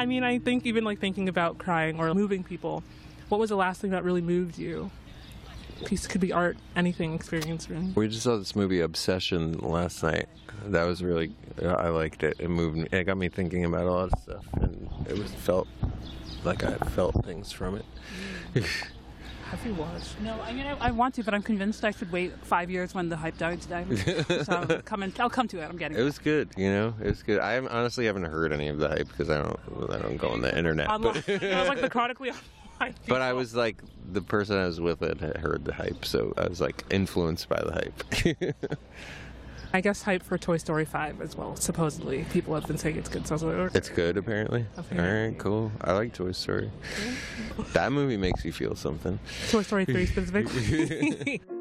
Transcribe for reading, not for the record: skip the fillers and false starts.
I mean, I think even like thinking about crying or moving people, what was the last thing that really moved you? Piece could be art, anything, experience. Really. We just saw this movie Obsession last night. That was really, I liked it. It moved me. It got me thinking about a lot of stuff, and felt like I felt things from it. Have you watched? No, I mean, I want to, but I'm convinced I should wait 5 years when the hype dies down. So I'll come to it. I'm getting it. It was good, you know. It was good. I honestly haven't heard any of the hype because I don't go on the internet. Online. I was like the chronically online. But I was like the person I was with had heard the hype, so I was like influenced by the hype. I guess hype for Toy Story 5 as well. Supposedly, people have been saying it's good. So I was like, okay. It's good, apparently. All right, cool. I like Toy Story. That movie makes you feel something. Toy Story 3 specifically.